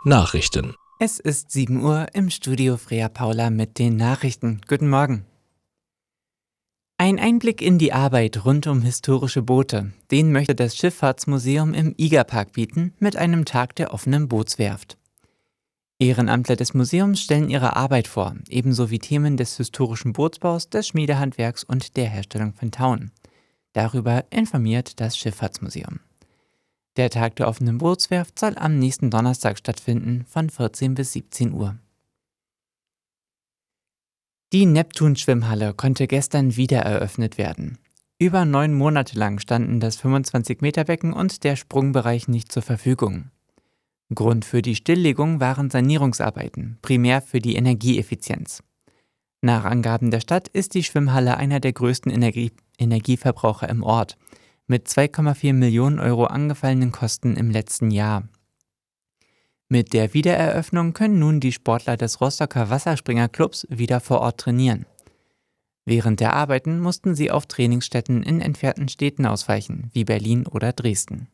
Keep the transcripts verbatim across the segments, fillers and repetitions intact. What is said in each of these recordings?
Nachrichten. Es ist sieben Uhr, im Studio Freya Paula mit den Nachrichten. Guten Morgen. Ein Einblick in die Arbeit rund um historische Boote, den möchte das Schifffahrtsmuseum im Igerpark bieten mit einem Tag der offenen Bootswerft. Ehrenamtler des Museums stellen ihre Arbeit vor, ebenso wie Themen des historischen Bootsbaus, des Schmiedehandwerks und der Herstellung von Tauen. Darüber informiert das Schifffahrtsmuseum. Der Tag der offenen Bootswerft soll am nächsten Donnerstag stattfinden, von vierzehn bis siebzehn Uhr. Die Neptun-Schwimmhalle konnte gestern wieder eröffnet werden. Über neun Monate lang standen das fünfundzwanzig-Meter-Becken und der Sprungbereich nicht zur Verfügung. Grund für die Stilllegung waren Sanierungsarbeiten, primär für die Energieeffizienz. Nach Angaben der Stadt ist die Schwimmhalle einer der größten Energie- Energieverbraucher im Ort, mit zwei Komma vier Millionen Euro angefallenen Kosten im letzten Jahr. Mit der Wiedereröffnung können nun die Sportler des Rostocker Wasserspringerclubs wieder vor Ort trainieren. Während der Arbeiten mussten sie auf Trainingsstätten in entfernten Städten ausweichen, wie Berlin oder Dresden.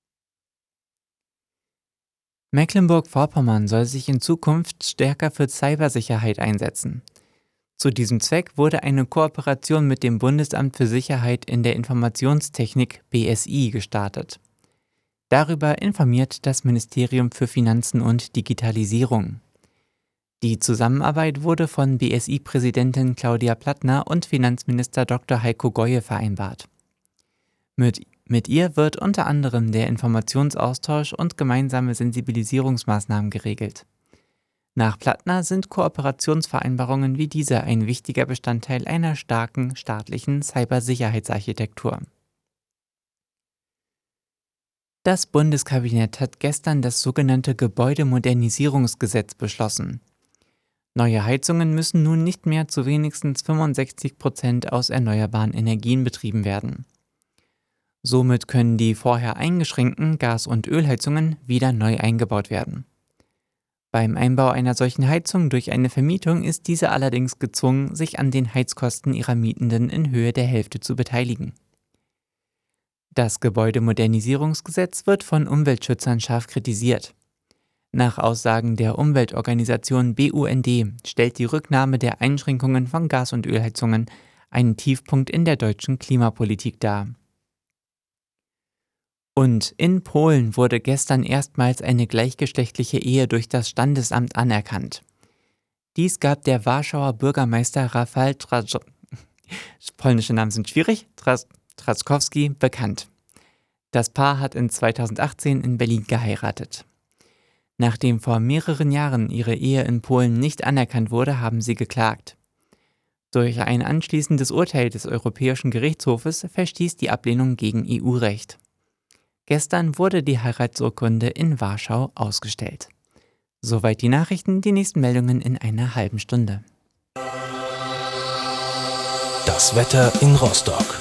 Mecklenburg-Vorpommern soll sich in Zukunft stärker für Cybersicherheit einsetzen. Zu diesem Zweck wurde eine Kooperation mit dem Bundesamt für Sicherheit in der Informationstechnik B S I gestartet. Darüber informiert das Ministerium für Finanzen und Digitalisierung. Die Zusammenarbeit wurde von B S I-Präsidentin Claudia Plattner und Finanzminister Doktor Heiko Goye vereinbart. Mit, mit ihr wird unter anderem der Informationsaustausch und gemeinsame Sensibilisierungsmaßnahmen geregelt. Nach Plattner sind Kooperationsvereinbarungen wie diese ein wichtiger Bestandteil einer starken staatlichen Cybersicherheitsarchitektur. Das Bundeskabinett hat gestern das sogenannte Gebäudemodernisierungsgesetz beschlossen. Neue Heizungen müssen nun nicht mehr zu wenigstens fünfundsechzig Prozent aus erneuerbaren Energien betrieben werden. Somit können die vorher eingeschränkten Gas- und Ölheizungen wieder neu eingebaut werden. Beim Einbau einer solchen Heizung durch eine Vermietung ist diese allerdings gezwungen, sich an den Heizkosten ihrer Mietenden in Höhe der Hälfte zu beteiligen. Das Gebäudemodernisierungsgesetz wird von Umweltschützern scharf kritisiert. Nach Aussagen der Umweltorganisation B U N D stellt die Rücknahme der Einschränkungen von Gas- und Ölheizungen einen Tiefpunkt in der deutschen Klimapolitik dar. Und in Polen wurde gestern erstmals eine gleichgeschlechtliche Ehe durch das Standesamt anerkannt. Dies gab der Warschauer Bürgermeister Rafał Trzaskowski, polnische Namen sind schwierig, Tras- Trzaskowski bekannt. Das Paar hat in zweitausendachtzehn in Berlin geheiratet. Nachdem vor mehreren Jahren ihre Ehe in Polen nicht anerkannt wurde, haben sie geklagt. Durch ein anschließendes Urteil des Europäischen Gerichtshofes verstieß die Ablehnung gegen E U-Recht. Gestern wurde die Heiratsurkunde in Warschau ausgestellt. Soweit die Nachrichten, die nächsten Meldungen in einer halben Stunde. Das Wetter in Rostock.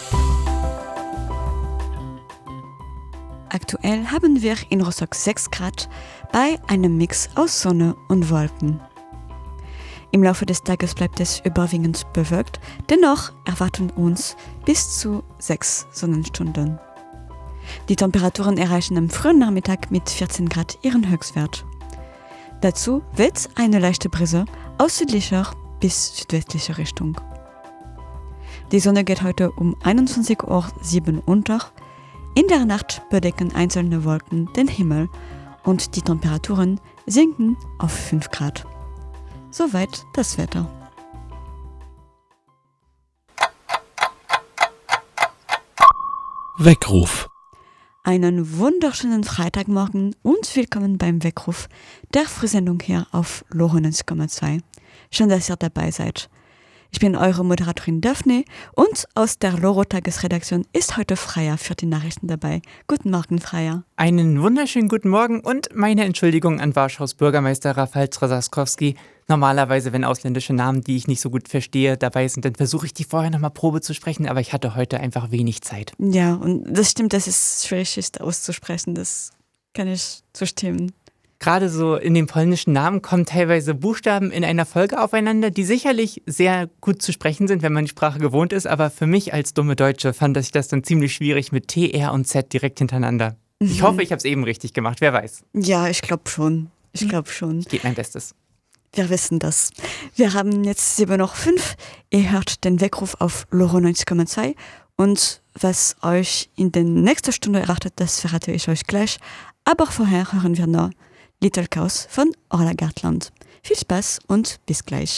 Aktuell haben wir in Rostock sechs Grad bei einem Mix aus Sonne und Wolken. Im Laufe des Tages bleibt es überwiegend bewölkt, dennoch erwarten uns bis zu sechs Sonnenstunden. Die Temperaturen erreichen am frühen Nachmittag mit vierzehn Grad ihren Höchstwert. Dazu weht eine leichte Brise aus südlicher bis südwestlicher Richtung. Die Sonne geht heute um einundzwanzig Uhr sieben unter. In der Nacht bedecken einzelne Wolken den Himmel und die Temperaturen sinken auf fünf Grad. Soweit das Wetter. Weckruf. Einen wunderschönen Freitagmorgen und willkommen beim Weckruf der Frühsendung hier auf Lorenz Komma zwei. Schön, dass ihr dabei seid. Ich bin eure Moderatorin Daphne und aus der Loro-Tagesredaktion ist heute Freya für die Nachrichten dabei. Guten Morgen, Freya. Einen wunderschönen guten Morgen und meine Entschuldigung an Warschaus Bürgermeister Rafał Trzaskowski. Normalerweise, wenn ausländische Namen, die ich nicht so gut verstehe, dabei sind, dann versuche ich die vorher nochmal Probe zu sprechen, aber ich hatte heute einfach wenig Zeit. Ja, und das stimmt, dass es schwierig ist auszusprechen, das kann ich zustimmen. Gerade so in den polnischen Namen kommen teilweise Buchstaben in einer Folge aufeinander, die sicherlich sehr gut zu sprechen sind, wenn man die Sprache gewohnt ist, aber für mich als dumme Deutsche fand ich das dann ziemlich schwierig mit T, R und Z direkt hintereinander. Ich hoffe, ich habe es eben richtig gemacht, wer weiß. Ja, ich glaube schon. Ich glaube schon. Ich gebe mein Bestes. Wir wissen das. Wir haben jetzt sieben Uhr fünf. Ihr hört den Weckruf auf Loro neunzig Komma zwei. Und was euch in der nächsten Stunde erwartet, das verrate ich euch gleich. Aber vorher hören wir noch Little Chaos von Orla Gartland. Viel Spaß und bis gleich.